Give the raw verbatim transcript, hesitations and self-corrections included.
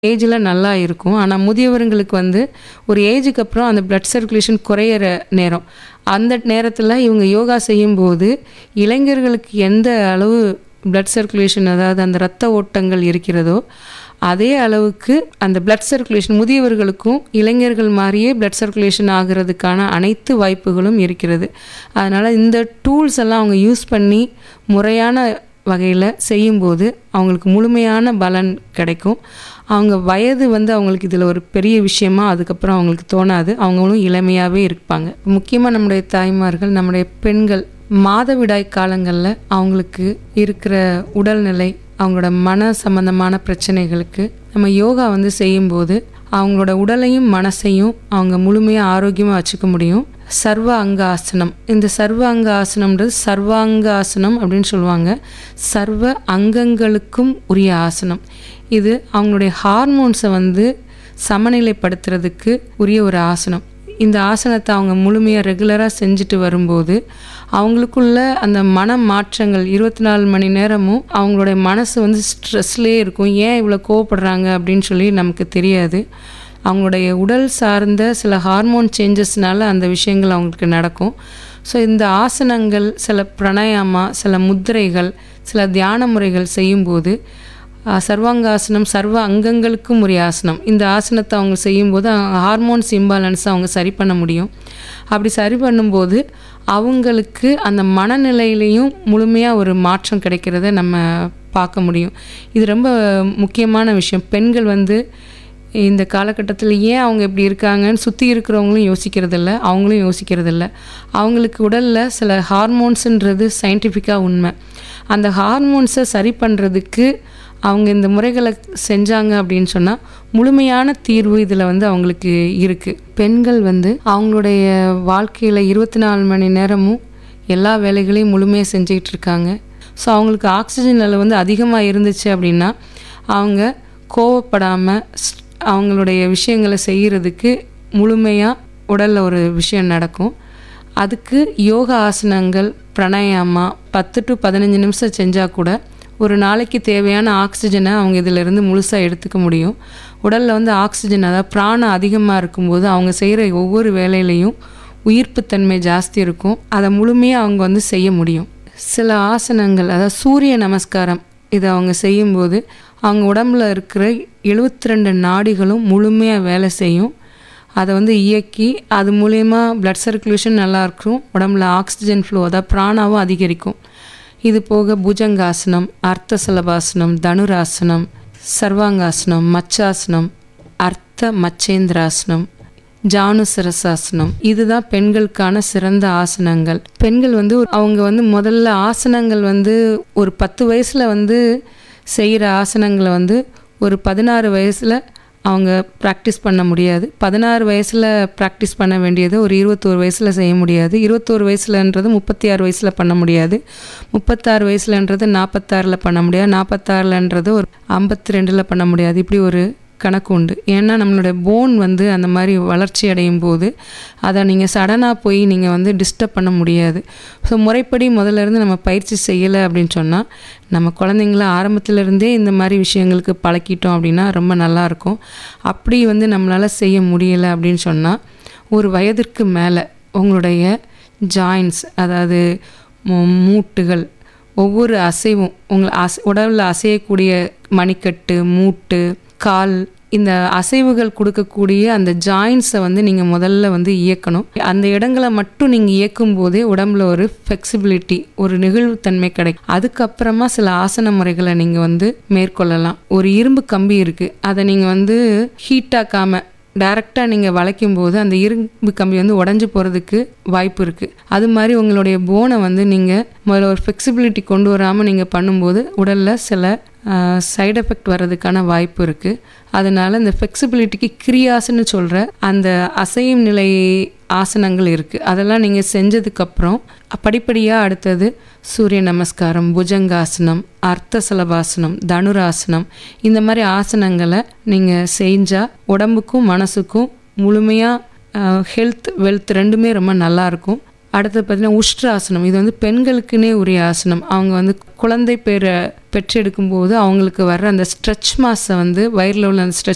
ஏஜ்ல நல்லா இருக்கும். ஆனா முதியவர்களுக்கு வந்து ஒரு ஏஜுக்கு அப்புறம் அந்த பிளட் சர்க்குலேஷன் குறையிற நேரம். அந்த நேரத்துல இவங்க யோகா செய்யும்போது, இளைஞர்களுக்கு எந்த அளவு பிளட் சர்க்குலேஷன் அதாவது அந்த இரத்த ஓட்டங்கள் இருக்கிறதோ, அதே அளவுக்கு அந்த பிளட் சர்க்குலேஷன் முதியவர்களுக்கும் இளைஞர்கள் மாரியே பிளட் சர்க்குலேஷன் ஆகுறதுக்கான அனைத்து வாய்ப்புகளும் இருக்கிறது. அதனால இந்த டூல்ஸ் எல்லாம் அவங்க யூஸ் பண்ணி முறையான வகையில செய்யும்போது, அவங்களுக்கு முழுமையான பலன் கிடைக்கும். அவங்க வயது வந்து அவங்களுக்கு இதில ஒரு பெரிய விஷயமா அதுக்கப்புறம் அவங்களுக்கு தோணாது. அவங்களும் இளமையாவே இருப்பாங்க. முக்கியமா நம்முடைய தாய்மார்கள், நம்முடைய பெண்கள் மாதவிடாய் காலங்கள்ல அவங்களுக்கு இருக்கிற உடல்நிலை, அவங்களோட மன சம்பந்தமான பிரச்சனைகளுக்கு நம்ம யோகா வந்து செய்யும்போது, அவங்களோட உடலையும் மனசையும் அவங்க முழுமையா ஆரோக்கியமா வச்சுக்க முடியும். சர்வ அங்க ஆசனம். இந்த சர்வ அங்க ஆசனம்ன்றது சர்வாங்க ஆசனம் அப்படின்னு சொல்லுவாங்க. சர்வ அங்கங்களுக்கும் உரிய ஆசனம். இது அவங்களுடைய ஹார்மோன்ஸை வந்து சமநிலைப்படுத்துறதுக்கு உரிய ஒரு ஆசனம். இந்த ஆசனத்தை அவங்க முழுமையாக ரெகுலராக செஞ்சுட்டு வரும்போது, அவங்களுக்குள்ள அந்த மன மாற்றங்கள் இருபத்தி நாலு மணி நேரமும் அவங்களுடைய மனசு வந்து ஸ்ட்ரெஸ்லேயே இருக்கும். ஏன் இவ்வளோ கோவப்படுறாங்க அப்படின்னு சொல்லி நமக்கு தெரியாது. அவங்களுடைய உடல் சார்ந்த சில ஹார்மோன் சேஞ்சஸ்னால அந்த விஷயங்கள் அவங்களுக்கு நடக்கும். ஸோ இந்த ஆசனங்கள், சில பிராணாயாமா, சில முத்திரைகள், சில தியான முறைகள் செய்யும்போது சர்வாங்காசனம் சர்வ அங்கங்களுக்கும் உரிய ஆசனம். இந்த ஆசனத்தை அவங்க செய்யும்போது ஹார்மோன்ஸ் இம்பேலன்ஸை அவங்க சரி பண்ண முடியும். அப்படி சரி பண்ணும்போது அவங்களுக்கு அந்த மனநிலையிலையும் முழுமையாக ஒரு மாற்றம் கிடைக்கிறத நம்ம பார்க்க முடியும். இது ரொம்ப முக்கியமான விஷயம். பெண்கள் வந்து இந்த காலகட்டத்தில் ஏன் அவங்க இப்படி இருக்காங்கன்னு சுற்றி இருக்கிறவங்களும் யோசிக்கிறதில்ல, அவங்களும் யோசிக்கிறதில்ல. அவங்களுக்கு உடலில் சில ஹார்மோன்ஸுன்றது சயின்டிஃபிக்காக உண்மை. அந்த ஹார்மோன்ஸை சரி பண்ணுறதுக்கு அவங்க இந்த முறைகளை செஞ்சாங்க அப்படின்னு சொன்னால் முழுமையான தீர்வு இதில் வந்து அவங்களுக்கு இருக்குது. பெண்கள் வந்து அவங்களுடைய வாழ்க்கையில் இருபத்தி நாலு மணி நேரமும் எல்லா வேலைகளையும் முழுமையாக செஞ்சுக்கிட்டு இருக்காங்க. ஸோ அவங்களுக்கு ஆக்சிஜன் அளவு வந்து அதிகமாக இருந்துச்சு அப்படின்னா அவங்க கோவப்படாமல் அவங்களுடைய விஷயங்களை செய்கிறதுக்கு முழுமையாக உடலில் ஒரு விஷயம் நடக்கும். அதுக்கு யோகா ஆசனங்கள், பிராணாயாமா பத்து டு பதினஞ்சு நிமிஷம் செஞ்சால் கூட ஒரு நாளைக்கு தேவையான ஆக்சிஜனை அவங்க இதிலிருந்து முழுசாக எடுத்துக்க முடியும். உடலில் வந்து ஆக்சிஜன் அதாவது பிராணம் அதிகமாக இருக்கும்போது அவங்க செய்கிற ஒவ்வொரு வேலையிலையும் உயிர்ப்புத்தன்மை ஜாஸ்தி இருக்கும். அதை முழுமையாக அவங்க வந்து செய்ய முடியும். சில ஆசனங்கள் அதாவது சூரிய நமஸ்காரம், இதை அவங்க செய்யும்போது அவங்க உடம்புல இருக்கிற எழுபத்தி ரெண்டு நாடிகளும் முழுமையாக வேலை செய்யும். அதை வந்து இயக்கி அது மூலயமா பிளட் சர்க்குலேஷன் நல்லாயிருக்கும். உடம்புல ஆக்சிஜன் ஃப்ளோ அதாவது பிராணாவும் அதிகரிக்கும். இது போக புஜங்காசனம், அர்த்த சலபாசனம், தனுராசனம், சர்வாங்காசனம், மச்சாசனம், அர்த்த மச்சேந்திராசனம், ஜானுசரசாசனம், இதுதான் பெண்களுக்கான சிறந்த ஆசனங்கள். பெண்கள் வந்து அவங்க வந்து முதல்ல ஆசனங்கள் வந்து ஒரு பத்து வயசில் வந்து செய்கிற ஆசனங்களை வந்து ஒரு பதினாறு வயசில் அவங்க ப்ராக்டிஸ் பண்ண முடியாது. பதினாறு வயசில் ப்ராக்டிஸ் பண்ண வேண்டியது ஒரு இருபத்தோரு வயசில் செய்ய முடியாது. இருபத்தோரு வயசுலன்றது முப்பத்தி ஆறு வயசில் பண்ண முடியாது. முப்பத்தாறு வயசுலன்றது நாற்பத்தாறில் பண்ண முடியாது. நாற்பத்தாறுலன்றது ஒரு ஐம்பத்தி ரெண்டில் பண்ண முடியாது. இப்படி ஒரு கணக்கு உண்டு. ஏன்னா நம்மளுடைய போன் வந்து அந்த மாதிரி வளர்ச்சி அடையும் போது அதை நீங்கள் சடனாக போய் நீங்கள் வந்து டிஸ்டர்ப் பண்ண முடியாது. ஸோ முறைப்படி முதல்ல இருந்து நம்ம பயிற்சி செய்யலை அப்படின்னு சொன்னால், நம்ம குழந்தைங்கள ஆரம்பத்திலேருந்தே இந்த மாதிரி விஷயங்களுக்கு பழக்கிட்டோம் அப்படின்னா ரொம்ப நல்லாயிருக்கும். அப்படி வந்து நம்மளால் செய்ய முடியலை அப்படின்னு சொன்னால், ஒரு வயதிற்கு மேலே உங்களுடைய ஜாயின்ஸ் அதாவது மூட்டுகள் ஒவ்வொரு அசைவும் உங்களை அசை உடலில் அசையக்கூடிய மணிக்கட்டு, மூட்டு, கால், இந்த அசைவுகள் கொடுக்கக்கூடிய அந்த ஜாயின்ஸை வந்து நீங்கள் முதல்ல வந்து இயக்கணும். அந்த இடங்களை மட்டும் நீங்கள் இயக்கும் போதே உடம்புல ஒரு ஃப்ளெக்சிபிலிட்டி, ஒரு நெகிழ்வுத்தன்மை கிடைக்கும். அதுக்கப்புறமா சில ஆசன முறைகளை நீங்கள் வந்து மேற்கொள்ளலாம். ஒரு இரும்பு கம்பி இருக்குது, அதை நீங்கள் வந்து ஹீட்டாக்காமல் டைரெக்டாக நீங்கள் வளைக்கும் போது அந்த இரும்பு கம்பி வந்து உடஞ்சி போகிறதுக்கு வாய்ப்பு இருக்குது. அது மாதிரி உங்களுடைய போனை வந்து நீங்கள் முதல்ல ஒரு ஃப்ளெக்சிபிலிட்டி கொண்டு வராமல் நீங்கள் பண்ணும்போது உடலில் சில சைடு எஃபெக்ட் வர்றதுக்கான வாய்ப்பு இருக்குது. அதனால் இந்த ஃப்ளெக்சிபிலிட்டிக்கு கிரியாசன்னு சொல்கிற அந்த அசையும் நிலை ஆசனங்கள் இருக்குது. அதெல்லாம் நீங்கள் செஞ்சதுக்கப்புறம் படிப்படியாக அடுத்தது சூரிய நமஸ்காரம், புஜங்காசனம், அர்த்த சலபாசனம், தனுராசனம், இந்த மாதிரி ஆசனங்களை நீங்கள் செஞ்சால் உடம்புக்கும் மனசுக்கும் முழுமையாக ஹெல்த் வெல்த் ரெண்டுமே ரொம்ப நல்லாயிருக்கும். அடுத்தது பார்த்திங்கன்னா உஷ்ட்ராசனம். இது வந்து பெண்களுக்குன்னே உரிய ஆசனம். அவங்க வந்து குழந்தை பேரை பெற்றெடுக்கும்போது அவங்களுக்கு வர்ற அந்த ஸ்ட்ரெச் மாஸை வந்து வயிறில் உள்ள அந்த ஸ்ட்ரெச்